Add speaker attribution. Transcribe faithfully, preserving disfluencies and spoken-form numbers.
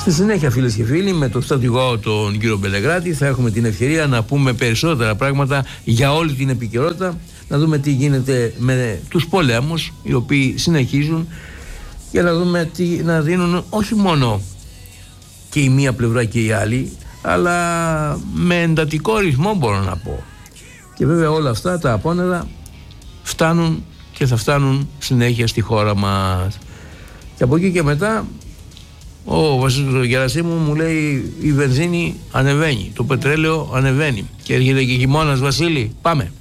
Speaker 1: Στη συνέχεια, φίλες και φίλοι, με τον στρατηγό τον κύριο Μπελεγράτη θα έχουμε την ευκαιρία να πούμε περισσότερα πράγματα για όλη την επικαιρότητα, να δούμε τι γίνεται με τους πολέμους οι οποίοι συνεχίζουν και να δούμε τι να δίνουν όχι μόνο και η μία πλευρά και η άλλη, αλλά με εντατικό ρυθμό, μπορώ να πω. Και βέβαια όλα αυτά τα απόνερα φτάνουν και θα φτάνουν συνέχεια στη χώρα μας. Και από εκεί και μετά ο Βασίλης Γερασίμου μου λέει η βενζίνη ανεβαίνει, το πετρέλαιο ανεβαίνει και έρχεται και χειμώνας, Βασίλη, πάμε.